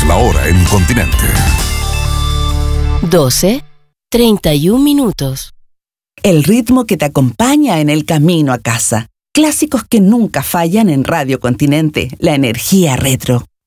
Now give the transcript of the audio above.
La hora en Continente. 12:31 minutos. El ritmo que te acompaña en el camino a casa. Clásicos que nunca fallan en Radio Continente. La energía retro.